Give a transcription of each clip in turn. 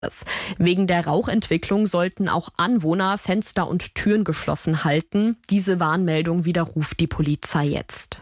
Wegen der Rauchentwicklung sollten auch Anwohner Fenster und Türen geschlossen halten. Diese Warnmeldung widerruft die Polizei jetzt.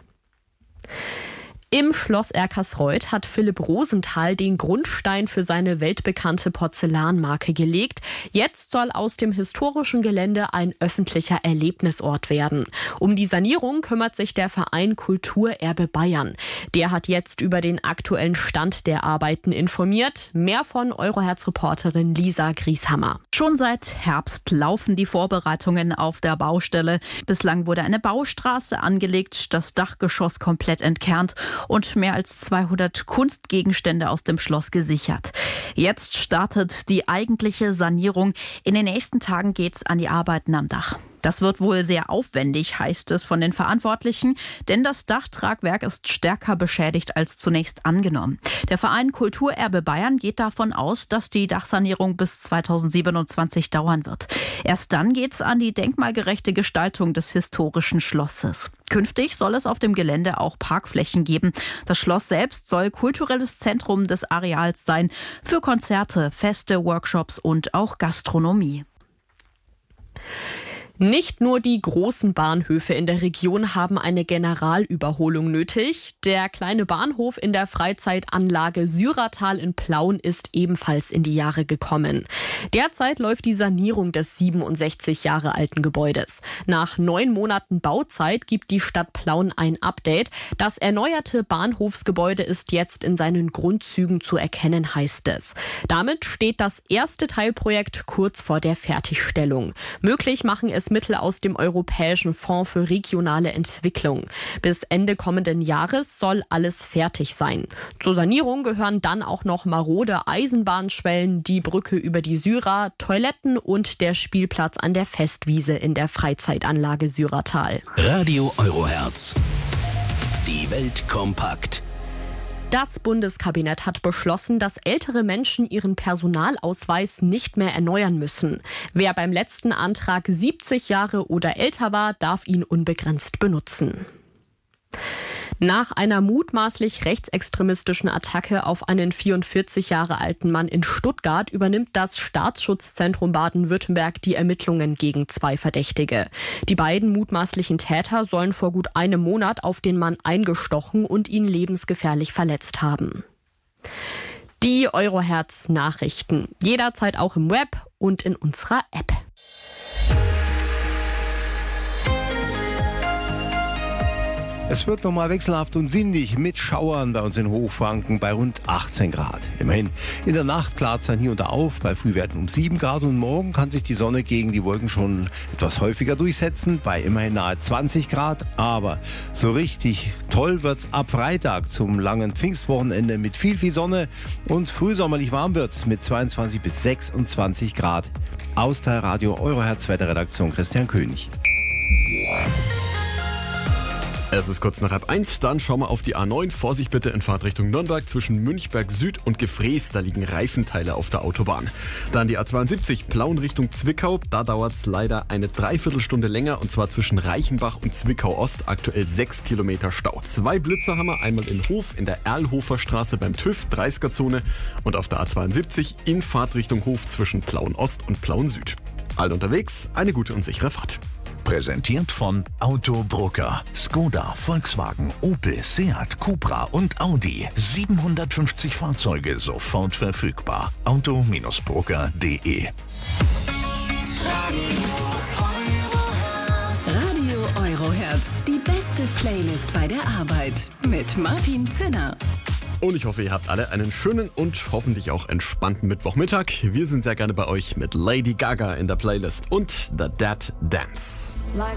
Im Schloss Erkersreuth hat Philipp Rosenthal den Grundstein für seine weltbekannte Porzellanmarke gelegt. Jetzt soll aus dem historischen Gelände ein öffentlicher Erlebnisort werden. Um die Sanierung kümmert sich der Verein Kulturerbe Bayern. Der hat jetzt über den aktuellen Stand der Arbeiten informiert. Mehr von Euroherz-Reporterin Lisa Grieshammer. Schon seit Herbst laufen die Vorbereitungen auf der Baustelle. Bislang wurde eine Baustraße angelegt, das Dachgeschoss komplett entkernt und mehr als 200 Kunstgegenstände aus dem Schloss gesichert. Jetzt startet die eigentliche Sanierung. In den nächsten Tagen geht's an die Arbeiten am Dach. Das wird wohl sehr aufwendig, heißt es von den Verantwortlichen, denn das Dachtragwerk ist stärker beschädigt als zunächst angenommen. Der Verein Kulturerbe Bayern geht davon aus, dass die Dachsanierung bis 2027 dauern wird. Erst dann geht's an die denkmalgerechte Gestaltung des historischen Schlosses. Künftig soll es auf dem Gelände auch Parkflächen geben. Das Schloss selbst soll kulturelles Zentrum des Areals sein für Konzerte, Feste, Workshops und auch Gastronomie. Nicht nur die großen Bahnhöfe in der Region haben eine Generalüberholung nötig. Der kleine Bahnhof in der Freizeitanlage Syratal in Plauen ist ebenfalls in die Jahre gekommen. Derzeit läuft die Sanierung des 67 Jahre alten Gebäudes. Nach 9 Monaten Bauzeit gibt die Stadt Plauen ein Update. Das erneuerte Bahnhofsgebäude ist jetzt in seinen Grundzügen zu erkennen, heißt es. Damit steht das erste Teilprojekt kurz vor der Fertigstellung. Möglich machen es Mittel aus dem Europäischen Fonds für regionale Entwicklung. Bis Ende kommenden Jahres soll alles fertig sein. Zur Sanierung gehören dann auch noch marode Eisenbahnschwellen, die Brücke über die Syra, Toiletten und der Spielplatz an der Festwiese in der Freizeitanlage Syratal. Radio Euroherz. Die Welt kompakt. Das Bundeskabinett hat beschlossen, dass ältere Menschen ihren Personalausweis nicht mehr erneuern müssen. Wer beim letzten Antrag 70 Jahre oder älter war, darf ihn unbegrenzt benutzen. Nach einer mutmaßlich rechtsextremistischen Attacke auf einen 44 Jahre alten Mann in Stuttgart übernimmt das Staatsschutzzentrum Baden-Württemberg die Ermittlungen gegen 2 Verdächtige. Die beiden mutmaßlichen Täter sollen vor gut einem Monat auf den Mann eingestochen und ihn lebensgefährlich verletzt haben. Die Euroherz-Nachrichten. Jederzeit auch im Web und in unserer App. Es wird nochmal wechselhaft und windig mit Schauern bei uns in Hochfranken bei rund 18 Grad. Immerhin, in der Nacht klart es dann hier und da auf, bei Frühwerten um 7 Grad und morgen kann sich die Sonne gegen die Wolken schon etwas häufiger durchsetzen, bei immerhin nahe 20 Grad. Aber so richtig toll wird's ab Freitag zum langen Pfingstwochenende mit viel Sonne und frühsommerlich warm wird's mit 22 bis 26 Grad. Aus der Radio Euroherz Wetterredaktion Christian König. Es ist kurz nach 12:30, dann schauen wir auf die A9. Vorsicht bitte in Fahrtrichtung Nürnberg zwischen Münchberg Süd und Gefrees. Da liegen Reifenteile auf der Autobahn. Dann die A72 Plauen Richtung Zwickau. Da dauert es leider eine Dreiviertelstunde länger und zwar zwischen Reichenbach und Zwickau Ost. Aktuell 6 Kilometer Stau. 2 Blitzer haben wir, einmal in Hof in der Erlhofer Straße beim TÜV, 30er-Zone und auf der A72 in Fahrtrichtung Hof zwischen Plauen Ost und Plauen Süd. All unterwegs, eine gute und sichere Fahrt. Präsentiert von Autobrucker. Skoda, Volkswagen, Opel, Seat, Cupra und Audi. 750 Fahrzeuge sofort verfügbar. Auto-Brucker.de. Radio Euroherz. Die beste Playlist bei der Arbeit. Mit Martin Zinner. Und ich hoffe, ihr habt alle einen schönen und hoffentlich auch entspannten Mittwochmittag. Wir sind sehr gerne bei euch mit Lady Gaga in der Playlist und The Dead Dance. Like